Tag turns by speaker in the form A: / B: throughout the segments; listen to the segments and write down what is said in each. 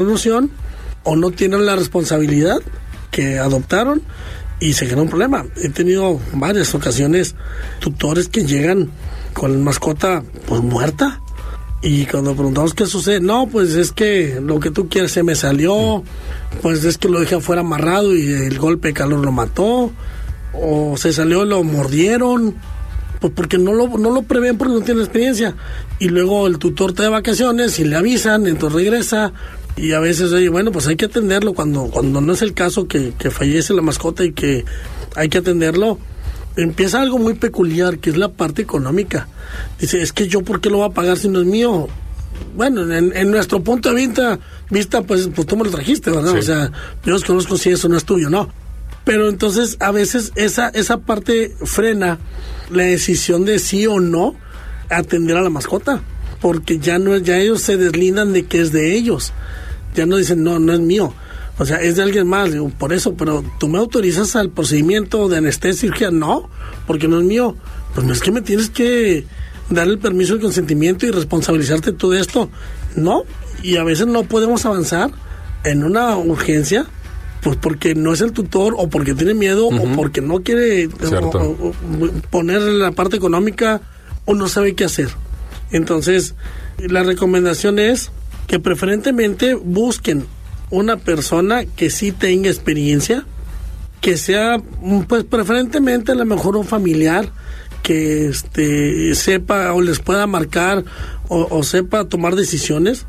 A: noción o no tienen la responsabilidad que adoptaron y se genera un problema. He tenido varias ocasiones tutores que llegan con la mascota pues muerta, y cuando preguntamos qué sucede, no, pues es que lo que tú quieres se me salió, pues es que lo dejé afuera amarrado y el golpe de calor lo mató, o se salió y lo mordieron, pues porque no lo prevén, porque no tiene experiencia, y luego el tutor está de vacaciones y le avisan, entonces regresa. Y a veces, oye, bueno, pues hay que atenderlo cuando no es el caso que fallece la mascota y que hay que atenderlo. Empieza algo muy peculiar, que es la parte económica. Dice, es que yo, ¿por qué lo voy a pagar si no es mío? Bueno, en nuestro punto de vista, pues tú me lo trajiste, ¿verdad? Sí. O sea, yo os conozco si eso no es tuyo, ¿no? Pero entonces, a veces, esa parte frena la decisión de sí o no atender a la mascota. Porque ya ellos se deslindan de que es de ellos. Ya no dicen, no es mío. O sea, es de alguien más. Digo, por eso, pero tú me autorizas al procedimiento de anestesia y cirugía. No, porque no es mío. Pues no es que me tienes que dar el permiso, el consentimiento y responsabilizarte tú de esto. No, y a veces no podemos avanzar en una urgencia, pues porque no es el tutor, o porque tiene miedo, o porque no quiere o poner la parte económica, o no sabe qué hacer. Entonces, la recomendación es que preferentemente busquen una persona que sí tenga experiencia, que sea, pues preferentemente a lo mejor un familiar que sepa o les pueda marcar o sepa tomar decisiones,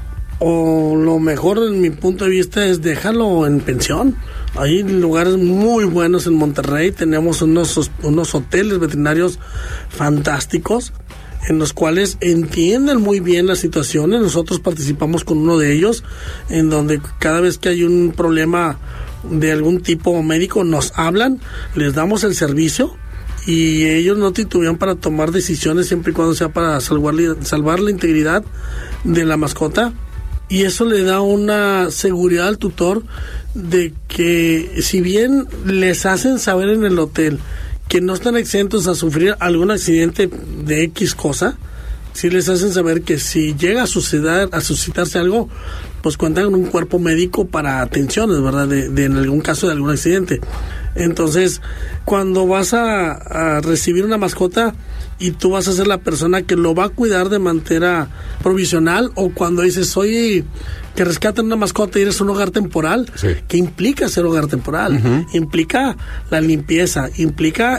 A: o lo mejor en mi punto de vista es dejarlo en pensión. Hay lugares muy buenos en Monterrey, tenemos unos hoteles veterinarios fantásticos, en los cuales entienden muy bien las situaciones. Nosotros participamos con uno de ellos, en donde cada vez que hay un problema de algún tipo médico nos hablan, les damos el servicio y ellos no titubean para tomar decisiones siempre y cuando sea para salvar la integridad de la mascota, y eso le da una seguridad al tutor de que si bien les hacen saber en el hotel que no están exentos a sufrir algún accidente de X cosa, sí les hacen saber que si llega a suscitarse algo, pues cuentan con un cuerpo médico para atenciones, ¿verdad? De en algún caso de algún accidente. Entonces, cuando vas a recibir una mascota y tú vas a ser la persona que lo va a cuidar de manera provisional, o cuando dices, oye, que rescatan una mascota y eres un hogar temporal, sí. ¿Qué implica ser hogar temporal? Uh-huh. Implica la limpieza, implica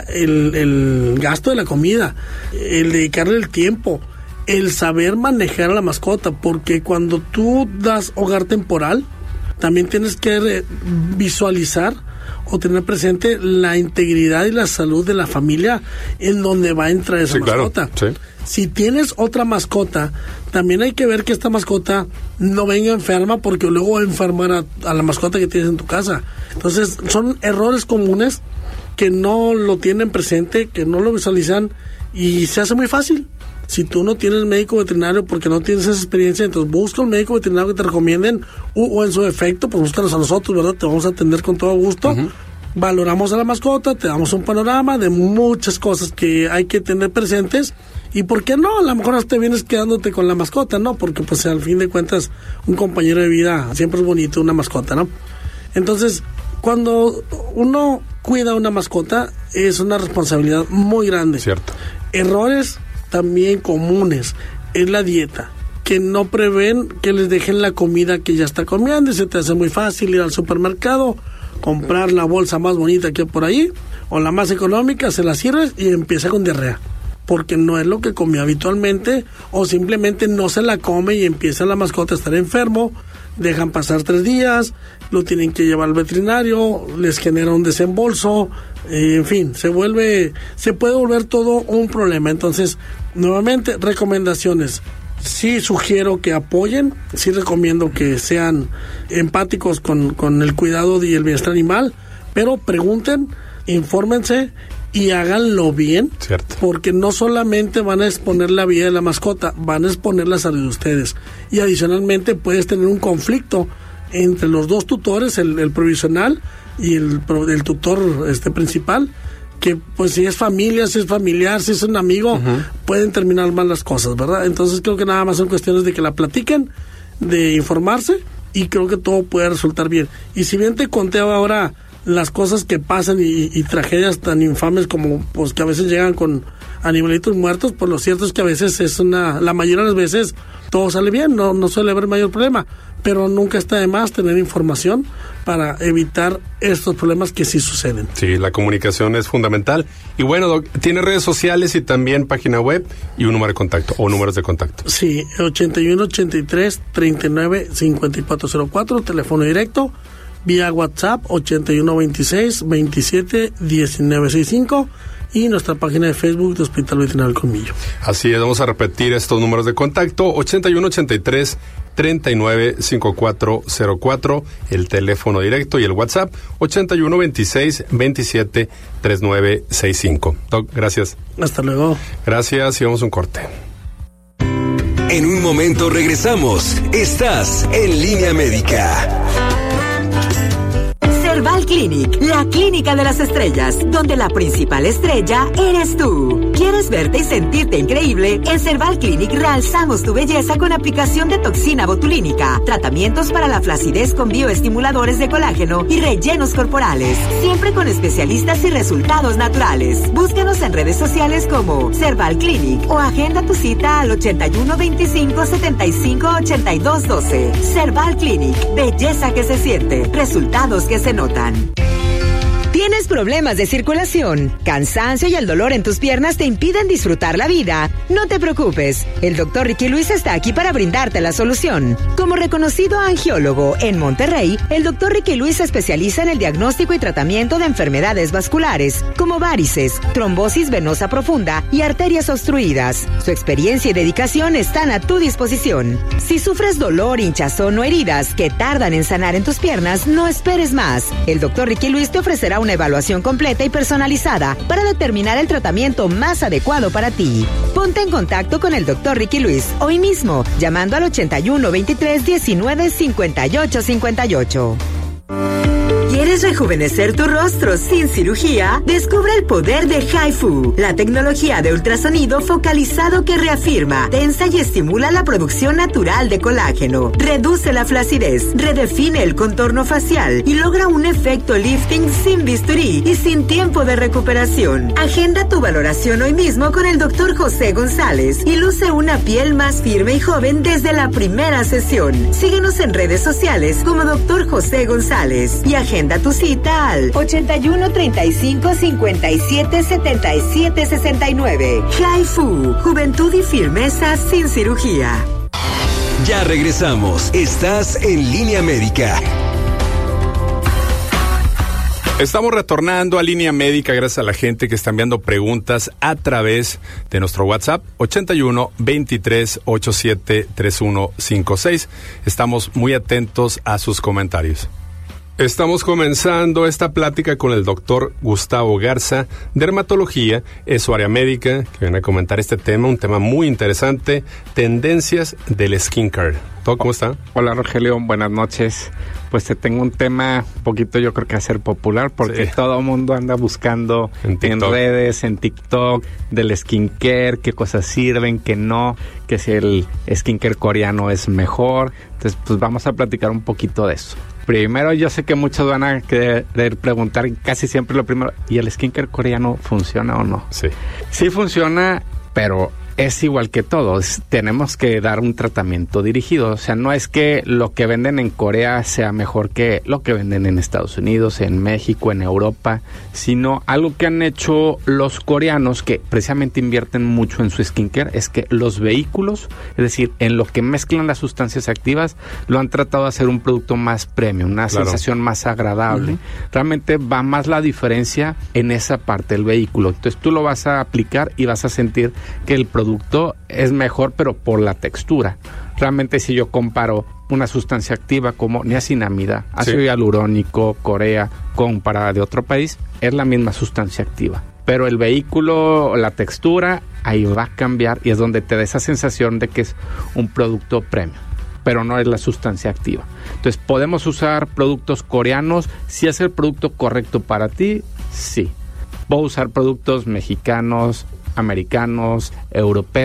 A: el gasto de la comida, el dedicarle el tiempo, el saber manejar a la mascota, porque cuando tú das hogar temporal, también tienes que visualizar o tener presente la integridad y la salud de la familia en donde va a entrar esa mascota. Claro. Sí. Si tienes otra mascota, también hay que ver que esta mascota no venga enferma, porque luego va a enfermar a la mascota que tienes en tu casa. Entonces, son errores comunes que no lo tienen presente, que no lo visualizan, y se hace muy fácil. Si tú no tienes médico veterinario porque no tienes esa experiencia, entonces busca un médico veterinario que te recomienden, o en su defecto, pues búscanos a nosotros, ¿verdad? Te vamos a atender con todo gusto. Uh-huh. Valoramos a la mascota, te damos un panorama de muchas cosas que hay que tener presentes. ¿Y por qué no? A lo mejor hasta vienes quedándote con la mascota, ¿no? Porque pues al fin de cuentas un compañero de vida siempre es bonito, una mascota, ¿no? Entonces, cuando uno cuida una mascota, es una responsabilidad muy grande.
B: Cierto.
A: Errores también comunes es la dieta, que no prevén que les dejen la comida que ya está comiendo, y se te hace muy fácil ir al supermercado, comprar la bolsa más bonita que hay por ahí, o la más económica, se la sirves y empieza con diarrea, porque no es lo que comió habitualmente, o simplemente no se la come y empieza la mascota a estar enfermo. Dejan pasar 3 días, lo tienen que llevar al veterinario, les genera un desembolso, en fin, se puede volver todo un problema. Entonces, nuevamente, recomendaciones. Sí sugiero que apoyen, sí recomiendo que sean empáticos con el cuidado y el bienestar animal, pero pregunten, infórmense y háganlo bien.
B: Cierto. Porque
A: no solamente van a exponer la vida de la mascota, van a exponer la salud de ustedes. Y adicionalmente puedes tener un conflicto entre los dos tutores, el provisional y el tutor principal, que pues si es familia, si es familiar, si es un amigo, uh-huh, pueden terminar mal las cosas, ¿verdad? Entonces creo que nada más son cuestiones de que la platiquen, de informarse y creo que todo puede resultar bien. Y si bien te conté ahora las cosas que pasan y tragedias tan infames como pues que a veces llegan con animalitos muertos, pues lo cierto es que a veces la mayoría de las veces todo sale bien, no suele haber mayor problema, pero nunca está de más tener información para evitar estos problemas que sí suceden.
B: Sí, la comunicación es fundamental. Y bueno, Doc, tiene redes sociales y también página web y un número de contacto o números de contacto.
A: Sí, 8183-39-5404, teléfono directo, vía WhatsApp 8126-27-1965 y nuestra página de Facebook de Hospital Veterinario El Colmillo.
B: Así es, vamos a repetir estos números de contacto: 8183-39-5404, el teléfono directo, y el WhatsApp 8126-27-3965. Doc, gracias.
A: Hasta luego.
B: Gracias, y vamos a un corte.
C: En un momento regresamos. Estás en Línea Médica.
D: Cerval Clinic, la clínica de las estrellas, donde la principal estrella eres tú. ¿Quieres verte y sentirte increíble? En Cerval Clinic realzamos tu belleza con aplicación de toxina botulínica, tratamientos para la flacidez con bioestimuladores de colágeno y rellenos corporales, siempre con especialistas y resultados naturales. Búscanos en redes sociales como Cerval Clinic o agenda tu cita al 81 25 75 82 12. Cerval Clinic, belleza que se siente, resultados que se notan. ¿Tienes problemas de circulación, cansancio y el dolor en tus piernas te impiden disfrutar la vida? No te preocupes, el Dr. Ricky Luis está aquí para brindarte la solución. Como reconocido angiólogo en Monterrey, el Dr. Ricky Luis se especializa en el diagnóstico y tratamiento de enfermedades vasculares, como varices, trombosis venosa profunda y arterias obstruidas. Su experiencia y dedicación están a tu disposición. Si sufres dolor, hinchazón o heridas que tardan en sanar en tus piernas, no esperes más. El Dr. Ricky Luis te ofrecerá una evaluación completa y personalizada para determinar el tratamiento más adecuado para ti. Ponte en contacto con el Dr. Ricky Luis hoy mismo, llamando al 81 23 19 58 58. ¿Quieres rejuvenecer tu rostro sin cirugía? Descubre el poder de HIFU, la tecnología de ultrasonido focalizado que reafirma, tensa y estimula la producción natural de colágeno, reduce la flacidez, redefine el contorno facial y logra un efecto lifting sin bisturí y sin tiempo de recuperación. Agenda tu valoración hoy mismo con el Dr. José González y luce una piel más firme y joven desde la primera sesión. Síguenos en redes sociales como Dr. José González y agenda tu cita al 81 35 57 77 69. HIFU, juventud y firmeza sin cirugía.
C: Ya regresamos. Estás en Línea Médica.
B: Estamos retornando a Línea Médica gracias a la gente que está enviando preguntas a través de nuestro WhatsApp 81 23 87 3156. Estamos muy atentos a sus comentarios. Estamos comenzando esta plática con el doctor Gustavo Garza, dermatología, es su área médica, que viene a comentar este tema, un tema muy interesante, tendencias del skincare. ¿Todo cómo está?
E: Hola Rogelio, buenas noches. Pues te tengo un tema un poquito, yo creo que a ser popular, porque todo el mundo anda buscando en redes, en TikTok, del skincare, qué cosas sirven, qué no, que si el skincare coreano es mejor. Entonces, pues vamos a platicar un poquito de eso. Primero, yo sé que muchos van a querer preguntar, casi siempre lo primero, ¿y el skincare coreano funciona o no?
B: Sí.
E: Sí funciona, pero es igual que todos. Tenemos que dar un tratamiento dirigido. O sea, no es que lo que venden en Corea sea mejor que lo que venden en Estados Unidos, en México, en Europa, sino algo que han hecho los coreanos, que precisamente invierten mucho en su skincare, es que los vehículos, es decir, en lo que mezclan las sustancias activas, lo han tratado de hacer un producto más premium, una sensación más agradable. Realmente va más la diferencia en esa parte del vehículo. Entonces tú lo vas a aplicar y vas a sentir que el producto es mejor, pero por la textura. Realmente, si yo comparo una sustancia activa como niacinamida, ácido hialurónico, Corea, comparada de otro país, es la misma sustancia activa. Pero el vehículo, la textura, ahí va a cambiar y es donde te da esa sensación de que es un producto premium, pero no es la sustancia activa. Entonces, ¿podemos usar productos coreanos? Si es el producto correcto para ti, sí. ¿Puedo usar productos mexicanos, americanos, europeos?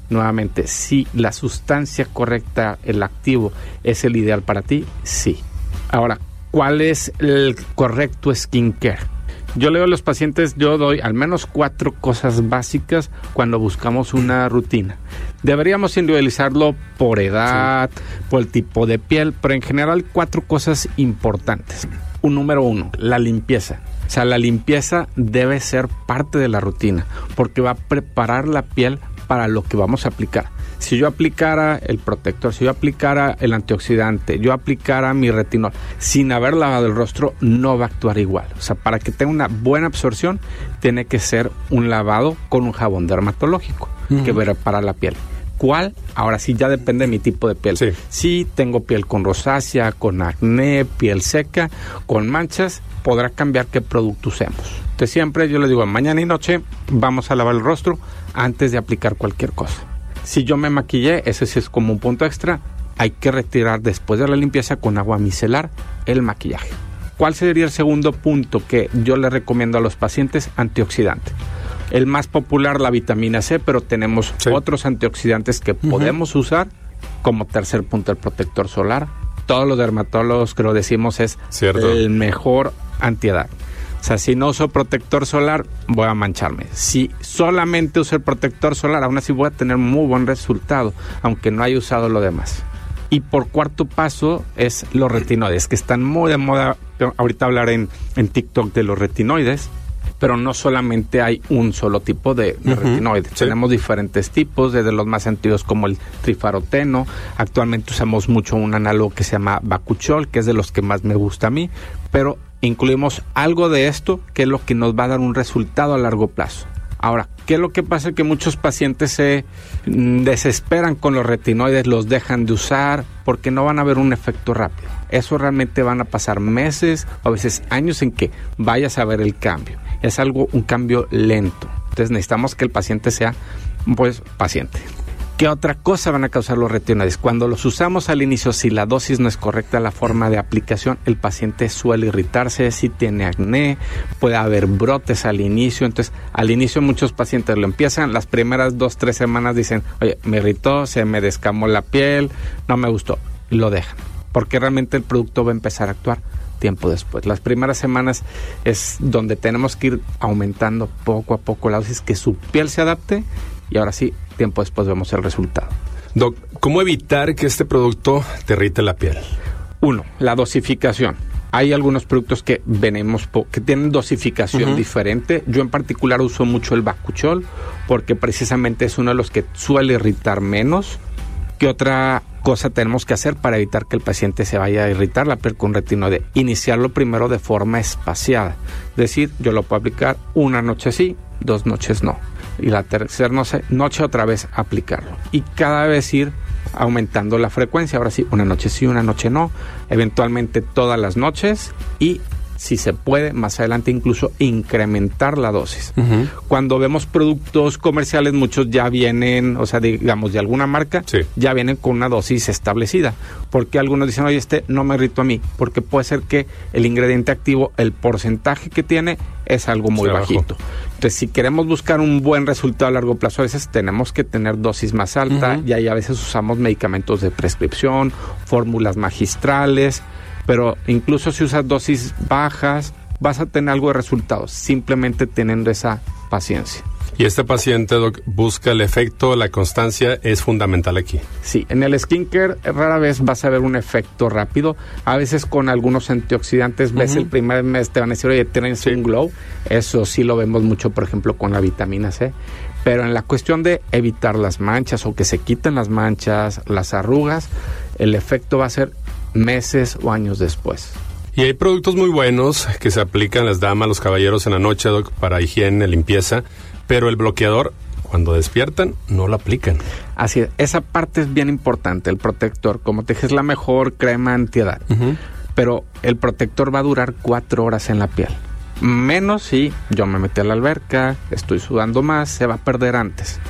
E: nuevamente, si la sustancia correcta, el activo, es el ideal para ti, sí. Ahora, ¿cuál es el correcto skincare? Yo le digo a los pacientes, yo doy al menos 4 cosas básicas cuando buscamos una rutina. Deberíamos individualizarlo por edad, por el tipo de piel, pero en general 4 cosas importantes. Número 1, la limpieza. O sea, la limpieza debe ser parte de la rutina, porque va a preparar la piel para lo que vamos a aplicar. Si yo aplicara el protector, si yo aplicara el antioxidante, yo aplicara mi retinol, sin haber lavado el rostro, no va a actuar igual. O sea, para que tenga una buena absorción, tiene que ser un lavado con un jabón dermatológico que prepara la piel. ¿Cuál? Ahora sí, ya depende de mi tipo de piel. Sí. Si tengo piel con rosácea, con acné, piel seca, con manchas, podrá cambiar qué producto usemos. Entonces siempre yo les digo, mañana y noche vamos a lavar el rostro antes de aplicar cualquier cosa. Si yo me maquillé, ese sí es como un punto extra, hay que retirar después de la limpieza con agua micelar el maquillaje. ¿Cuál sería el segundo punto que yo le recomiendo a los pacientes? Antioxidante. El más popular, la vitamina C, pero tenemos otros antioxidantes que podemos usar. Como tercer punto, el protector solar. Todos los dermatólogos que lo decimos es el mejor antiedad. O sea, si no uso protector solar, voy a mancharme. Si solamente uso el protector solar, aún así voy a tener muy buen resultado, aunque no haya usado lo demás. Y por cuarto paso es los retinoides, que están muy de moda. Ahorita hablar en TikTok de los retinoides, pero no solamente hay un solo tipo de retinoides. Tenemos diferentes tipos, desde los más antiguos como el trifaroteno. Actualmente usamos mucho un análogo que se llama bakuchiol, que es de los que más me gusta a mí, pero incluimos algo de esto, que es lo que nos va a dar un resultado a largo plazo. Ahora, ¿qué es lo que pasa? Que muchos pacientes se desesperan con los retinoides, los dejan de usar porque no van a ver un efecto rápido. Eso realmente van a pasar meses o a veces años en que vayas a ver el cambio. Es un cambio lento. Entonces necesitamos que el paciente sea, pues, paciente. ¿Qué otra cosa van a causar los retinoides? Cuando los usamos al inicio, si la dosis no es correcta, la forma de aplicación, el paciente suele irritarse, si tiene acné, puede haber brotes al inicio. Entonces, al inicio muchos pacientes lo empiezan, las primeras 2-3 semanas dicen, oye, me irritó, se me descamó la piel, no me gustó, y lo dejan, porque realmente el producto va a empezar a actuar tiempo después. Las primeras semanas es donde tenemos que ir aumentando poco a poco la dosis, que su piel se adapte, y ahora sí, tiempo después vemos el resultado.
B: Doc, ¿cómo evitar que este producto te irrite la piel?
E: 1, la dosificación. Hay algunos productos que que tienen dosificación diferente. Yo en particular uso mucho el bakuchiol porque precisamente es uno de los que suele irritar menos. ¿Qué otra cosa tenemos que hacer para evitar que el paciente se vaya a irritar la piel con retinoide? Iniciarlo primero de forma espaciada. Es decir, yo lo puedo aplicar una noche sí, 2 noches no. Y la tercera noche otra vez aplicarlo. Y cada vez ir aumentando la frecuencia. Ahora sí, una noche sí, una noche no. Eventualmente todas las noches. Y si se puede, más adelante incluso incrementar la dosis. Cuando vemos productos comerciales, muchos ya vienen, o sea, digamos, de alguna marca, ya vienen con una dosis establecida. Porque algunos dicen, oye, no me irrito a mí. Porque puede ser que el ingrediente activo, el porcentaje que tiene, es algo muy bajito. Entonces, si queremos buscar un buen resultado a largo plazo, a veces tenemos que tener dosis más alta, y ahí a veces usamos medicamentos de prescripción, fórmulas magistrales, pero incluso si usas dosis bajas, vas a tener algo de resultados, simplemente teniendo esa paciencia.
B: Y este paciente, Doc, busca el efecto, la constancia es fundamental aquí.
E: Sí, en el skincare rara vez vas a ver un efecto rápido. A veces con algunos antioxidantes, ves el primer mes te van a decir, oye, tienes un glow. Eso sí lo vemos mucho, por ejemplo, con la vitamina C. Pero en la cuestión de evitar las manchas o que se quiten las manchas, las arrugas, el efecto va a ser meses o años después.
B: Y hay productos muy buenos que se aplican las damas, los caballeros en la noche, Doc, para higiene, limpieza, pero el bloqueador, cuando despiertan, no lo aplican.
E: Así es, esa parte es bien importante, el protector. Como te dije, es la mejor crema antiedad, pero el protector va a durar 4 horas en la piel. Menos si yo me metí a la alberca, estoy sudando más, se va a perder antes.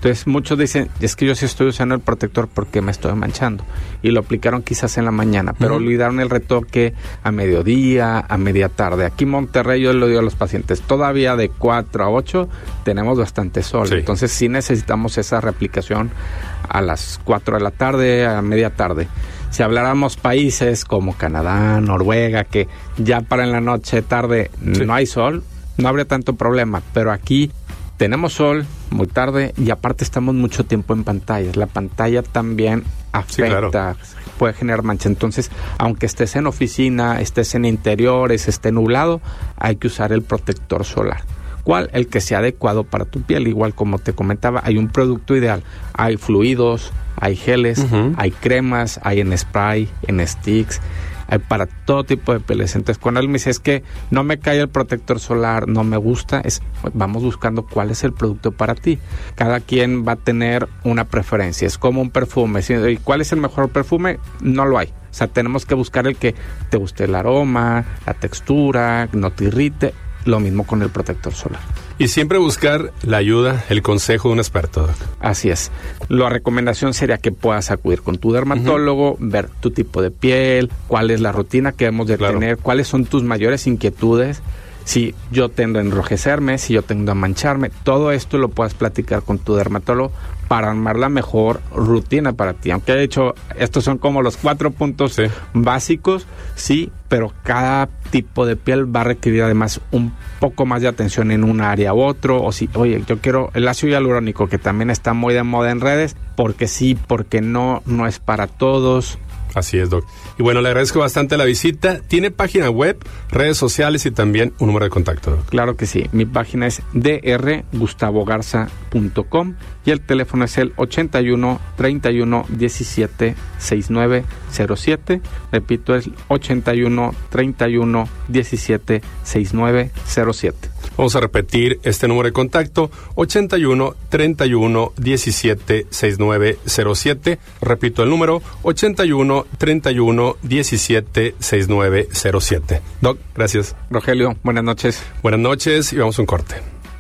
E: Entonces muchos dicen, es que yo sí estoy usando el protector porque me estoy manchando. Y lo aplicaron quizás en la mañana, pero olvidaron el retoque a mediodía, a media tarde. Aquí en Monterrey yo le digo a los pacientes, todavía de 4 a 8 tenemos bastante sol. Sí. Entonces sí necesitamos esa reaplicación a las 4 de la tarde, a media tarde. Si habláramos países como Canadá, Noruega, que ya para en la noche, tarde, no hay sol, no habría tanto problema. Pero aquí tenemos sol muy tarde y aparte estamos mucho tiempo en pantallas. La pantalla también afecta, puede generar mancha. Entonces, aunque estés en oficina, estés en interiores, esté nublado, hay que usar el protector solar. ¿Cuál? El que sea adecuado para tu piel. Igual como te comentaba, hay un producto ideal. Hay fluidos, hay geles, hay cremas, hay en spray, en sticks, hay para todo tipo de pieles. Entonces, cuando él me dice, es que no me cae el protector solar, no me gusta, vamos buscando cuál es el producto para ti. Cada quien va a tener una preferencia. Es como un perfume. ¿Y cuál es el mejor perfume? No lo hay. O sea, tenemos que buscar el que te guste el aroma, la textura, no te irrite. Lo mismo con el protector solar.
B: Y siempre buscar la ayuda, el consejo de un experto, Doc.
E: Así es. La recomendación sería que puedas acudir con tu dermatólogo, ver tu tipo de piel, cuál es la rutina que debemos de tener, cuáles son tus mayores inquietudes, si yo tendo a enrojecerme, si yo tendo a mancharme. Todo esto lo puedas platicar con tu dermatólogo para armar la mejor rutina para ti. Aunque de hecho estos son como los 4 puntos básicos, sí, pero cada tipo de piel va a requerir además un poco más de atención en un área u otro. O si, oye, yo quiero el ácido hialurónico, que también está muy de moda en redes, porque sí, porque no es para todos.
B: Así es, Doc. Y bueno, le agradezco bastante la visita. ¿Tiene página web, redes sociales y también un número de contacto, Doc?
E: Claro que sí. Mi página es drgustavogarza.com y el teléfono es el 81 31 17 69 07. Repito, es 81 31 17 69 07.
B: Vamos a repetir este número de contacto, 81 31 17 69 07. Repito el número, 81 31 17 69 07. Doc, gracias.
E: Rogelio, buenas noches.
B: Buenas noches y vamos a un corte.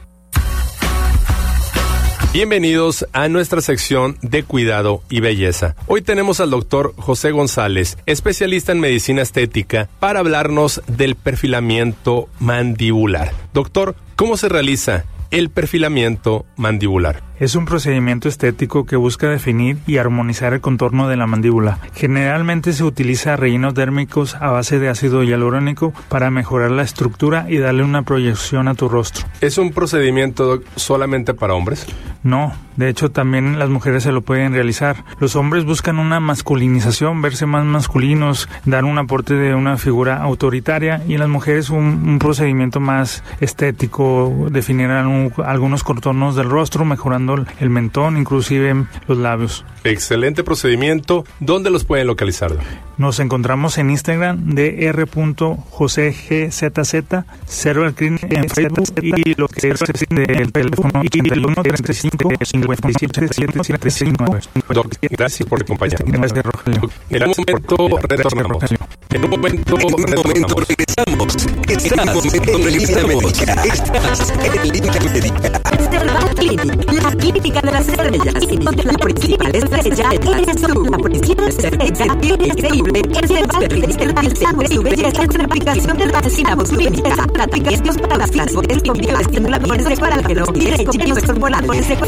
B: Bienvenidos a nuestra sección de cuidado y belleza. Hoy tenemos al doctor José González, especialista en medicina estética, para hablarnos del perfilamiento mandibular. Doctor, ¿cómo se realiza el perfilamiento mandibular?
F: Es un procedimiento estético que busca definir y armonizar el contorno de la mandíbula. Generalmente se utiliza rellenos dérmicos a base de ácido hialurónico para mejorar la estructura y darle una proyección a tu rostro.
B: ¿Es un procedimiento solamente para hombres?
F: No, de hecho también las mujeres se lo pueden realizar. Los hombres buscan una masculinización, verse más masculinos, dar un aporte de una figura autoritaria, y en las mujeres un procedimiento más estético, definir algunos contornos del rostro, mejorando el mentón, inclusive los labios.
B: Excelente procedimiento. ¿Dónde los pueden localizar?
F: Nos encontramos en Instagram de r.josegzz, Serval Clinic en Facebook, y lo que es del teléfono 81 35 57 779.
B: Doc, gracias por acompañarnos.
F: Gracias, Rogelio.
B: En un momento retornamos. En un momento
C: regresamos. Estás en Línea Médica. Estás en Línea Médica.
D: Serval Clinic, la clínica de las estrellas, donde la principal estrella eres tú. La principal estrella increíble. El Serval Clinic realizamos tu belleza con la aplicación de la vacina botulínica. Prácticas para las clases con bioestimuladores de colágeno y de hormonas